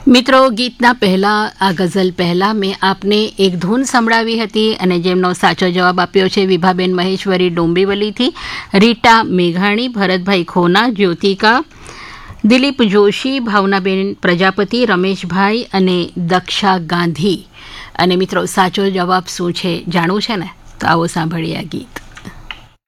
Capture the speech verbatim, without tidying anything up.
મિત્રો, ગીતના પહેલા આ ગઝલ પહેલા મેં આપને એક ધૂન સંભળાવી હતી અને જેમનો સાચો જવાબ આપ્યો છે વિભાબેન મહેશ્વરી ડોંબીવલીથી, રીટા મેઘાણી, ભરતભાઈ ખોના, જ્યોતિકા, દિલીપ જોશી, ભાવનાબેન પ્રજાપતિ, રમેશભાઈ અને દક્ષા ગાંધી. અને મિત્રો, સાચો જવાબ શું છે જાણવું છે ને? તો આવો સાંભળીએ આ ગીત.